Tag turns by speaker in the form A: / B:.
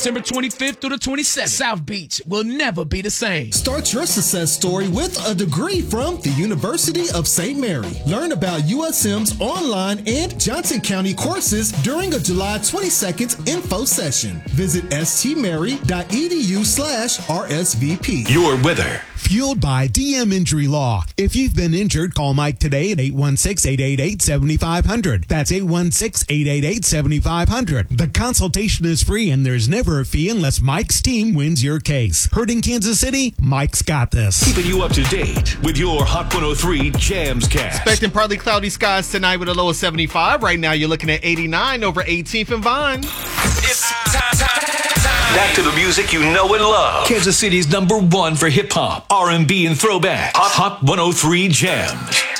A: September 25th through the 27th. South Beach will never be the same.
B: Start your success story with a degree from the University of St. Mary. Learn about USM's online and Johnson County courses during a July 22nd info session. Visit stmary.edu/RSVP.
C: Your weather.
D: Fueled by DM Injury Law. If you've been injured, call Mike today at 816-888-7500. That's 816-888-7500. The consultation is free and there's never a fee unless Mike's team wins your case. Heard in Kansas City? Mike's got this.
C: Keeping you up to date with your Hot 103 Jams Cast.
E: Expecting partly cloudy skies tonight with a low of 75. Right now you're looking at 89 over 18th and Vine.
C: It's time. Back to the music you know and love. Kansas City's #1 for hip-hop, R&B, and throwback. Hot 103 Jams.